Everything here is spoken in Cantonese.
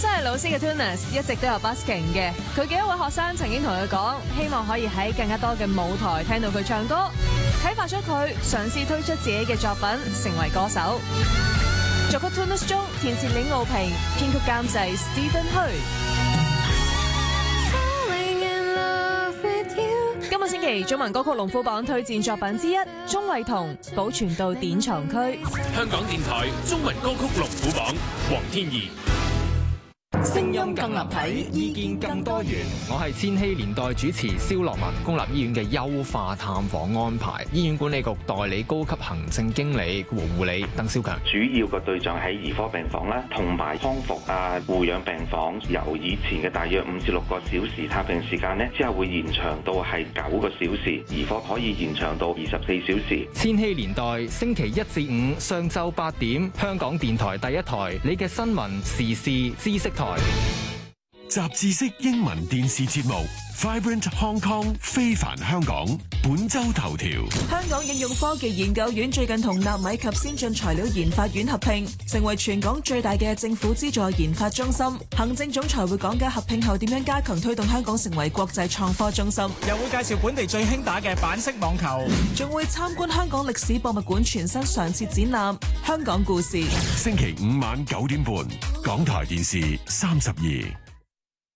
身係老師嘅 Tunis 一直都有 busking 嘅，佢嘅一位學生曾經同佢講，希望可以喺更加多嘅舞台聽到佢唱歌，啟發咗佢嘗試推出自己嘅作品，成為歌手。作曲 Tunis 中，填詞李傲平，編曲監製 Stephen Hui。今個星期中文歌曲龍虎榜推薦作品之一，鍾慧彤《保存到典藏區》。 香港電台中文歌曲龍虎榜，黃天怡。 聲音更立體，意見更多元。我係千禧年代主持蕭樂文。公立醫院嘅優化探訪安排，醫院管理局代理高級行政經理和護理鄧兆強。 主要嘅對象喺兒科病房啦，同埋康復護養病房，由以前嘅大約5至6個小時探病時間呢，之後會延長到係9個小時，兒科可以延長到24小時。 千禧年代星期1至5上晝8點，香港電台第一台，你嘅新聞時事知識台。 雜誌式英文電視節目 Vibrant Hong Kong 非凡香港本周頭條。 香港應用科技研究院最近同納米及先進材料研發院合併，成為全港最大嘅政府資助研發中心。行政總裁會講解合併後點樣加強推動香港成為國際創科中心， 又會介紹本地最興打嘅板式網球， 仲會參觀香港歷史博物館全新常設展覽《香港故事》。 星期5晚9點半，港台電視32。